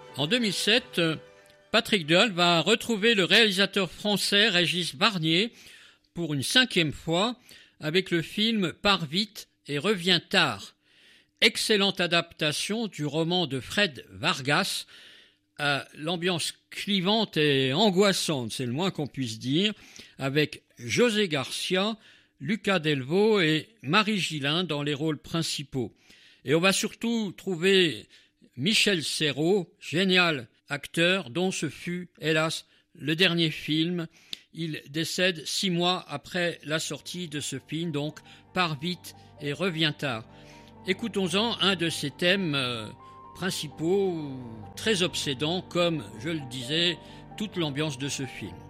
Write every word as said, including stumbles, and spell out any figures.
En deux mille sept, Patrick Dehaene va retrouver le réalisateur français Régis Barnier pour une cinquième fois avec le film Pars vite et reviens tard. Excellente adaptation du roman de Fred Vargas à l'ambiance clivante et angoissante, c'est le moins qu'on puisse dire, avec José Garcia, Lucas Delvaux et Marie Gillin dans les rôles principaux. Et on va surtout trouver Michel Serrault, génial acteur, dont ce fut, hélas, le dernier film. Il décède six mois après la sortie de ce film, donc Pars vite et reviens tard. Écoutons-en un de ces thèmes euh, principaux, très obsédants, comme, je le disais, toute l'ambiance de ce film.